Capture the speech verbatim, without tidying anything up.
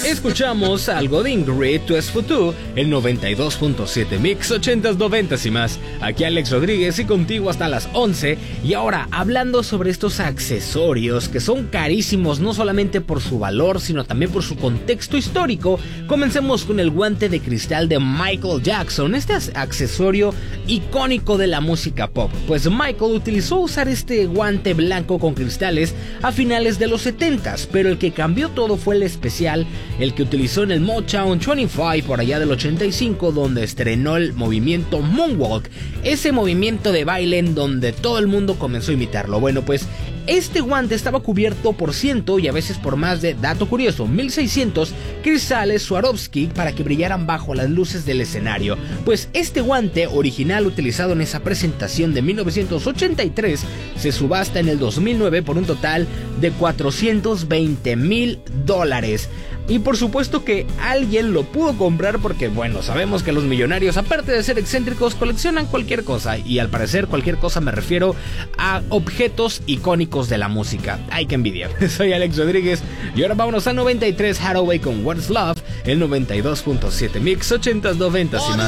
Escuchamos algo de Ingrid Tu Es Futú, el noventa y dos punto siete Mix ochentas, noventas y más. Aquí Alex Rodríguez y contigo hasta las once. Y ahora, hablando sobre estos accesorios que son carísimos no solamente por su valor, sino también por su contexto histórico, comencemos con el guante de cristal de Michael Jackson, este accesorio icónico de la música pop. Pues Michael utilizó usar este guante blanco con cristales a finales de los setentas, pero el que cambió todo fue el especial, el que utilizó en el Motown veinticinco por allá del ochenta y cinco, donde estrenó el movimiento Moonwalk, ese movimiento de baile en donde todo el mundo comenzó a imitarlo. Bueno, pues este guante estaba cubierto por ciento y a veces por más de, dato curioso, mil seiscientos cristales Swarovski para que brillaran bajo las luces del escenario. Pues este guante original utilizado en esa presentación de mil novecientos ochenta y tres se subasta en el dos mil nueve por un total de cuatrocientos veinte mil dólares. Y por supuesto que alguien lo pudo comprar porque, bueno, sabemos que los millonarios, aparte de ser excéntricos, coleccionan cualquier cosa. Y al parecer cualquier cosa me refiero a objetos icónicos de la música. ¡Ay, qué envidia! Soy Alex Rodríguez y ahora vámonos a noventa y tres Hathaway con What's Love, el noventa y dos punto siete Mix ochentas, noventas y más.